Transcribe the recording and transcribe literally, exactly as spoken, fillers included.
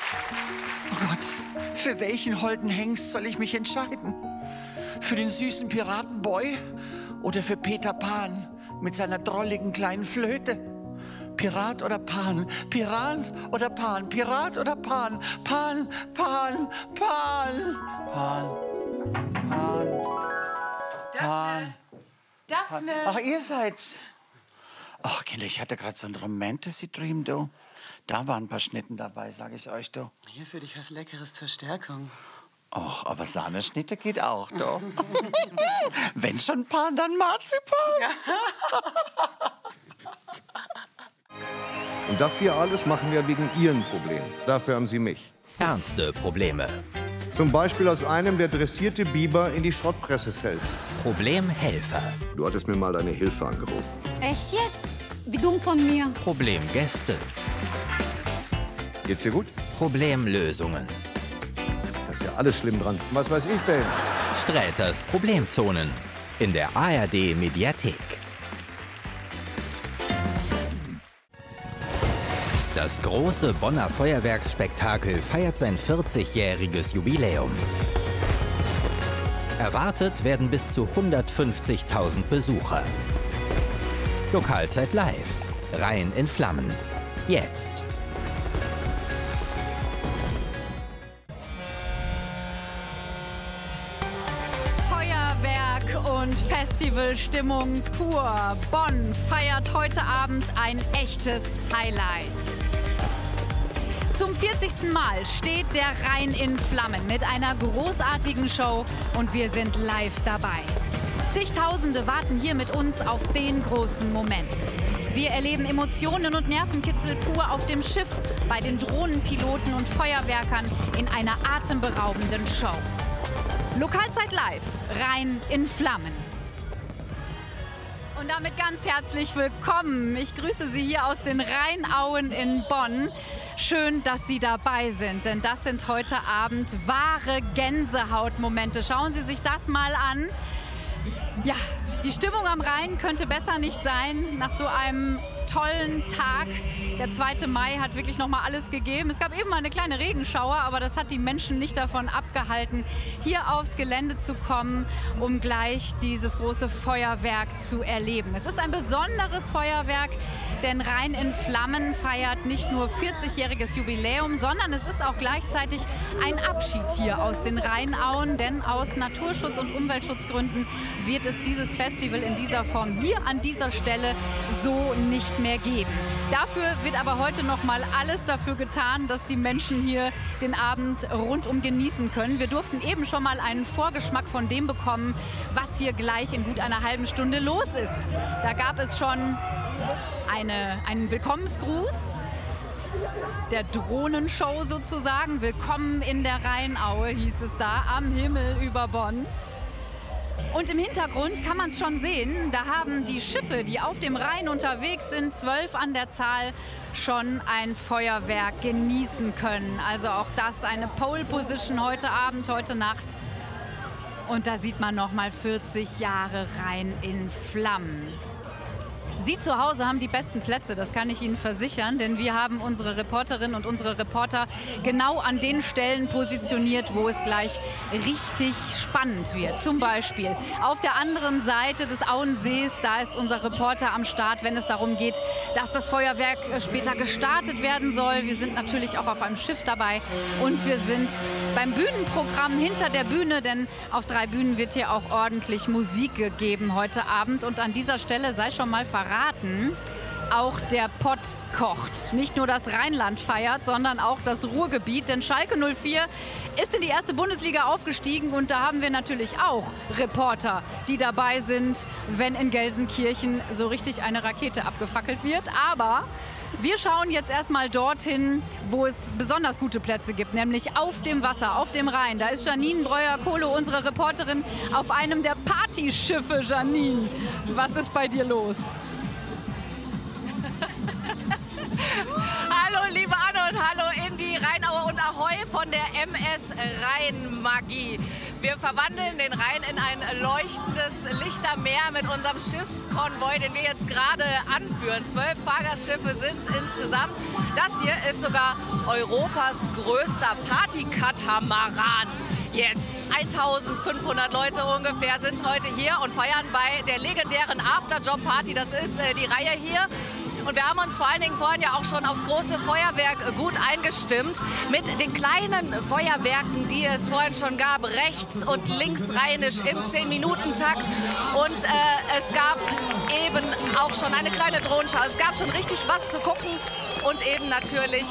Oh Gott, für welchen holden Hengst soll ich mich entscheiden? Für den süßen Piratenboy oder für Peter Pan mit seiner drolligen kleinen Flöte? Pirat oder Pan? Pirat oder Pan? Pirat oder Pan? Pan, Pan, Pan. Pan, Pan, Pan. Daphne! Ach, ihr seid's. Ach, Kinder, ich hatte gerade so einen Romantasy-Dream, du. Da waren ein paar Schnitten dabei, sage ich euch, du. Hier für dich was Leckeres zur Stärkung. Och, aber Sahneschnitte geht auch, du. Wenn schon Pan, dann Marzipan. Und das hier alles machen wir wegen Ihren Problemen. Dafür haben Sie mich. Ernste Probleme. Zum Beispiel aus einem der dressierte Biber in die Schrottpresse fällt. Problemhelfer. Du hattest mir mal deine Hilfe angeboten. Echt jetzt? Wie dumm von mir. Problemgäste. Geht's dir gut? Problemlösungen. Da ist ja alles schlimm dran. Was weiß ich denn? Sträters Problemzonen. In der A R D Mediathek. Das große Bonner Feuerwerksspektakel feiert sein vierzigjähriges Jubiläum. Erwartet werden bis zu hundertfünfzigtausend Besucher. Lokalzeit live. Rhein in Flammen. Jetzt. Feuerwerk und Festivalstimmung pur. Bonn feiert heute Abend ein echtes Highlight. Zum vierzigsten Mal steht der Rhein in Flammen mit einer großartigen Show und wir sind live dabei. Zigtausende warten hier mit uns auf den großen Moment. Wir erleben Emotionen und Nervenkitzel pur auf dem Schiff, bei den Drohnenpiloten und Feuerwerkern in einer atemberaubenden Show. Lokalzeit live, Rhein in Flammen. Und damit ganz herzlich willkommen. Ich grüße Sie hier aus den Rheinauen in Bonn. Schön, dass Sie dabei sind, denn das sind heute Abend wahre Gänsehautmomente. Schauen Sie sich das mal an. Ja, die Stimmung am Rhein könnte besser nicht sein nach so einem tollen Tag. Der zweite Mai hat wirklich noch mal alles gegeben. Es gab eben mal eine kleine Regenschauer, aber das hat die Menschen nicht davon abgehalten, hier aufs Gelände zu kommen, um gleich dieses große Feuerwerk zu erleben. Es ist ein besonderes Feuerwerk, denn Rhein in Flammen feiert nicht nur vierzigjähriges Jubiläum, sondern es ist auch gleichzeitig ein Abschied hier aus den Rheinauen, denn aus Naturschutz- und Umweltschutzgründen wird es dieses Festival in dieser Form hier an dieser Stelle so nicht mehr geben. Dafür wird aber heute noch mal alles dafür getan, dass die Menschen hier den Abend rundum genießen können. Wir durften eben schon mal einen Vorgeschmack von dem bekommen, was hier gleich in gut einer halben Stunde los ist. Da gab es schon eine, einen Willkommensgruß der Drohnenshow sozusagen. Willkommen in der Rheinaue, hieß es da, am Himmel über Bonn. Und im Hintergrund kann man es schon sehen, da haben die Schiffe, die auf dem Rhein unterwegs sind, zwölf an der Zahl, schon ein Feuerwerk genießen können. Also auch das eine Pole Position heute Abend, heute Nacht. Und da sieht man noch mal vierzig Jahre Rhein in Flammen. Sie zu Hause haben die besten Plätze, das kann ich Ihnen versichern, denn wir haben unsere Reporterinnen und unsere Reporter genau an den Stellen positioniert, wo es gleich richtig spannend wird. Zum Beispiel auf der anderen Seite des Auensees, da ist unser Reporter am Start, wenn es darum geht, dass das Feuerwerk später gestartet werden soll. Wir sind natürlich auch auf einem Schiff dabei und wir sind beim Bühnenprogramm hinter der Bühne, denn auf drei Bühnen wird hier auch ordentlich Musik gegeben heute Abend. Und an dieser Stelle sei schon mal verraten, auch der Pott kocht. Nicht nur das Rheinland feiert, sondern auch das Ruhrgebiet. Denn Schalke null vier ist in die erste Bundesliga aufgestiegen und da haben wir natürlich auch Reporter, die dabei sind, wenn in Gelsenkirchen so richtig eine Rakete abgefackelt wird. Aber wir schauen jetzt erstmal dorthin, wo es besonders gute Plätze gibt, nämlich auf dem Wasser, auf dem Rhein. Da ist Janine Breuer-Kohlo, unsere Reporterin, auf einem der Partyschiffe. Janine, was ist bei dir los? Hallo liebe Anne und hallo in die Rheinaue und Ahoi von der M S Rhein-Magie. Wir verwandeln den Rhein in ein leuchtendes Lichtermeer mit unserem Schiffskonvoi, den wir jetzt gerade anführen. Zwölf Fahrgastschiffe sind es insgesamt. Das hier ist sogar Europas größter Partykatamaran. Yes, eintausendfünfhundert Leute ungefähr sind heute hier und feiern bei der legendären Afterjob-Party. Das ist äh, die Reihe hier. Und wir haben uns vor allen Dingen vorhin ja auch schon aufs große Feuerwerk gut eingestimmt. Mit den kleinen Feuerwerken, die es vorhin schon gab, rechts und links rheinisch im zehn Minuten Takt. Und äh, es gab eben auch schon eine kleine Drohnenschau. Es gab schon richtig was zu gucken und eben natürlich